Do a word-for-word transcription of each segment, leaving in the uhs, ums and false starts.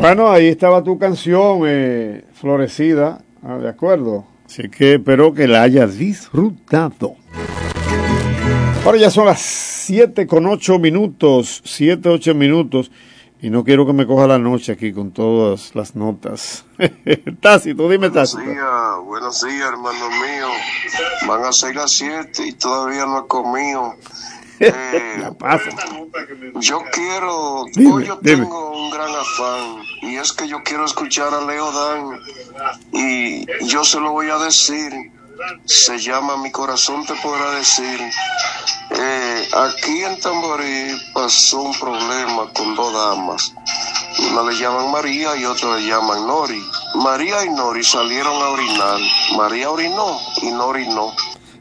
Bueno, ahí estaba tu canción, eh, Florecida, ah, de acuerdo. Así que espero que la hayas disfrutado. Ahora ya son las siete con ocho minutos, siete, ocho minutos, y no quiero que me coja la noche aquí con todas las notas. Tácito, dime Tácito. Buenos días, buenos días, hermano mío. Van a ser las siete y todavía no he comido. Eh, la pasa. Yo quiero, dime, hoy yo dime. tengo un gran afán y es que yo quiero escuchar a Leo Dan y yo se lo voy a decir. Se llama Mi Corazón Te Podrá Decir. Eh, aquí en Tamboril pasó un problema con dos damas. Una le llaman María y otra le llaman Nori. María y Nori salieron a orinar. María orinó y Nori no.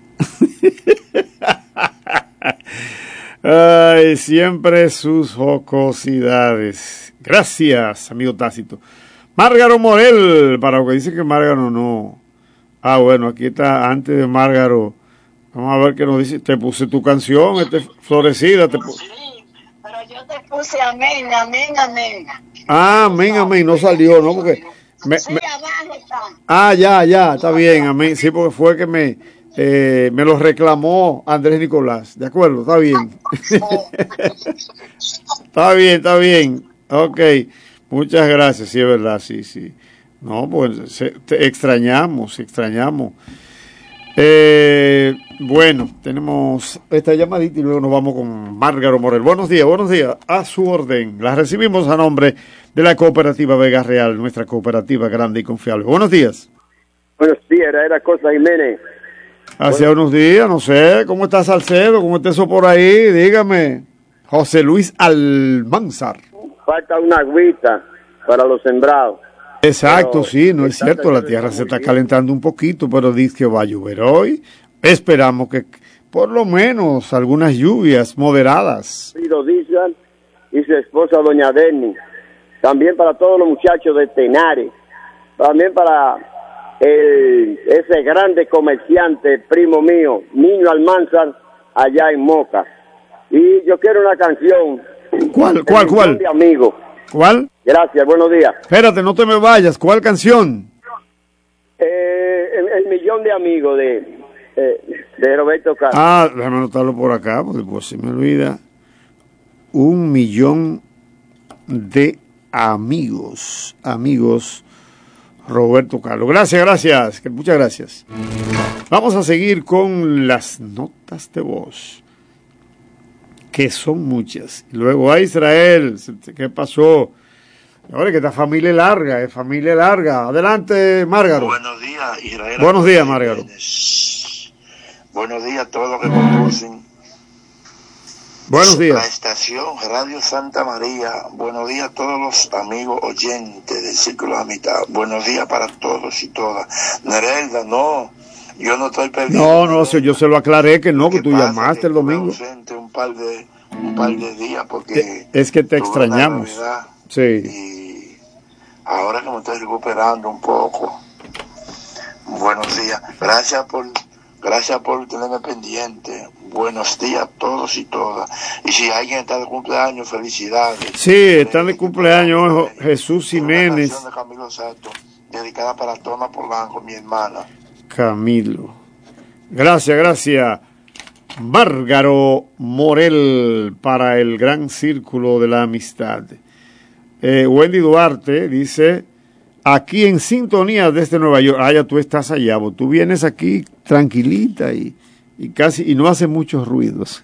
Ay, siempre sus jocosidades. Gracias, amigo Tácito. Márgaro Morel, para lo que dice que Márgaro no. Ah, bueno, aquí está, antes de Márgaro. Vamos a ver qué nos dice. Te puse tu canción, este, Florecida. Te pu- Sí, pero yo te puse amén, amén, amén. ah, amén, amén, no salió, ¿no? Porque me, Sí, me- abajo está. ah, ya, ya, está bien, amén. Sí, porque fue que me, eh, me lo reclamó Andrés Nicolás. De acuerdo, está bien. Está bien, está bien. Ok, muchas gracias, sí, es verdad, sí, sí. No, pues se, te extrañamos, extrañamos. Eh, bueno, tenemos esta llamadita y luego nos vamos con Márgaro Morel. Buenos días, buenos días, a su orden. La recibimos a nombre de la cooperativa Vega Real, nuestra cooperativa grande y confiable. Buenos días. Buenos días, era, era Cosa Jiménez. Hace Bueno. unos días, no sé, ¿cómo está Salcedo? ¿Cómo está eso por ahí? Dígame. José Luis Almanzar. Falta una agüita para los sembrados. Exacto, Pero sí, no es está cierto, la cayendo tierra muy se está bien. calentando un poquito, pero dice que va a llover hoy. Esperamos que por lo menos algunas lluvias moderadas. Pido Díaz y su esposa Doña Denny. También para todos los muchachos de Tenares. También para el, ese grande comerciante, primo mío, Niño Almanzar, allá en Moca. Y yo quiero una canción. ¿Cuál, cuál, El cuál? millón de amigos. ¿Cuál? Gracias, buenos días. Espérate, no te me vayas. ¿Cuál canción? Eh, el, el millón de amigos de, eh, de Roberto Carlos. Ah, déjame anotarlo por acá, porque pues se me olvida. Un millón de amigos. Amigos, Roberto Carlos. Gracias, gracias. que- Muchas gracias. Vamos a seguir con las notas de voz, que son muchas. Y luego a Israel, ¿qué pasó? Ahora que esta familia es larga, es familia larga. Adelante, Márgaro. Buenos días, Israel. Buenos días, Márgaro. Buenos días a todos los que conducen Buenos la días. estación Radio Santa María. Buenos días a todos los amigos oyentes del Círculo de Amistad. Buenos días para todos y todas. Nerelda, no, yo no estoy perdido. No, no, si yo se lo aclaré que no, que tú pasa llamaste que el estuve domingo. ausente un par de un par de días porque Es que te tuve una extrañamos. gravedad. Sí. Y ahora que me estoy recuperando un poco. Buenos días. Gracias por gracias por tenerme pendiente. Buenos días a todos y todas. Y si alguien está de cumpleaños, felicidades. Sí, está de cumpleaños Jesús Jiménez. Una canción de Camilo Sesto, dedicada para Tona Polanco, mi hermana. Camilo. Gracias, gracias. Márgaro Morel para el Gran Círculo de la Amistad. Eh, Wendy Duarte dice, aquí en sintonía desde Nueva York. Ah, ya tú estás allá, vos. Tú vienes aquí tranquilita y, y casi y no hace muchos ruidos.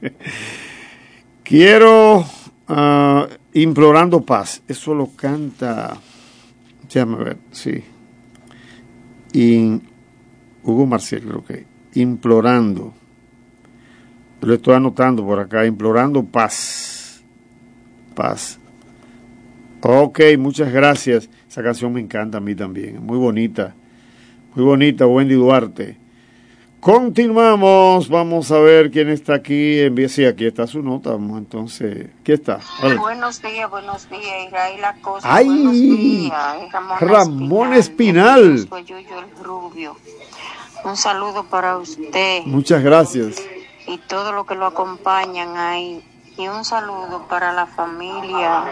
Quiero uh, implorando paz. Eso lo canta, déjame ver, sí. In, Hugo Marcial, creo que. Implorando. Lo estoy anotando por acá. Implorando paz. Paz. Ok, muchas gracias. Esa canción me encanta a mí también. Muy bonita. Muy bonita, Wendy Duarte. Continuamos. Vamos a ver quién está aquí. Sí, aquí está su nota. Vamos entonces. ¿Qué está? Vale. Buenos días, buenos días, Israel Acosta. ¡Ay! Buenos días, Ramón, Ramón Espinal. Espinal. Yo, yo, el Rubio. Un saludo para usted Muchas gracias. y todos los que lo acompañan ahí Y un saludo para la familia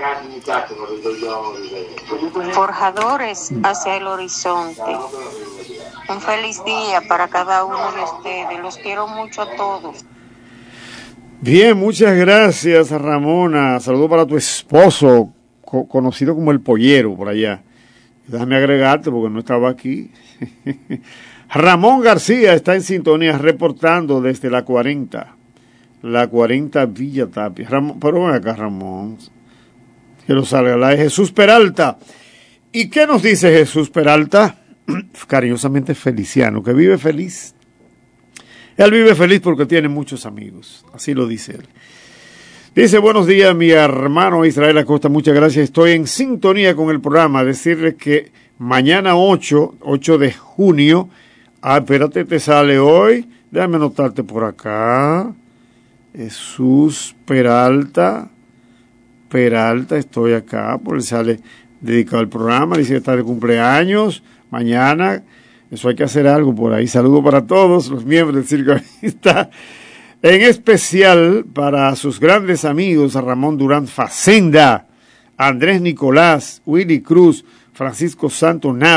Forjadores hacia el horizonte. Un feliz día para cada uno de ustedes. Los quiero mucho a todos. Bien, muchas gracias, Ramona. Saludo para tu esposo, co- conocido como el Pollero, por allá. Déjame agregarte porque no estaba aquí. Ramón García está en sintonía reportando desde la cuarenta. La cuarenta Villa Tapia. Ramón, pero ven acá, Ramón. Que lo salga la de Jesús Peralta. ¿Y qué nos dice Jesús Peralta? Cariñosamente Feliciano, que vive feliz. Él vive feliz porque tiene muchos amigos. Así lo dice él. Dice, buenos días, mi hermano Israel Acosta. Muchas gracias. Estoy en sintonía con el programa. Decirles que mañana ocho de junio. Ah, espérate, te sale hoy. Déjame anotarte por acá. Jesús Peralta. Peralta, estoy acá. Porque sale dedicado al programa. Dice que está de cumpleaños. Mañana. Eso hay que hacer algo por ahí. Saludo para todos los miembros del Circo Artista. En especial para sus grandes amigos, a Ramón Durán Facenda, Andrés Nicolás, Willy Cruz, Francisco Santo Nava.